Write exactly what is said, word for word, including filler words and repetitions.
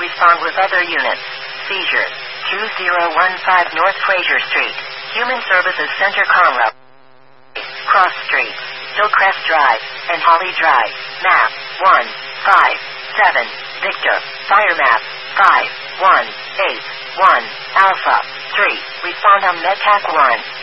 Respond with other units. Seizure. two zero one five North Fraser Street. Human Services Center Conroe. Cross Street. Hillcrest Drive. And Holly Drive. Map. one five seven. Victor. Fire map. five one eight one. Alpha. three. Respond on MedTac one.